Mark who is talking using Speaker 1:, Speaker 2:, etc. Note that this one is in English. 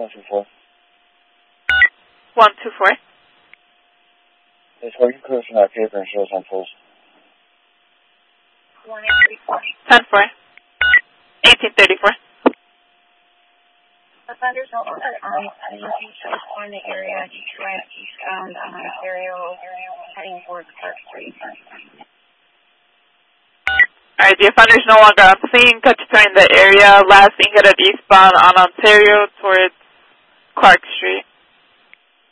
Speaker 1: 124.
Speaker 2: 124.
Speaker 1: It's working cruise from that paper and shows on pulse.
Speaker 2: 10-4. 1834.
Speaker 3: Offenders no longer on the area, Detroit, eastbound on Ontario, heading towards Clark Street.
Speaker 2: Alright, the offender is no longer on scene. Catch you in the area. Last seen headed eastbound on Ontario towards Clark Street.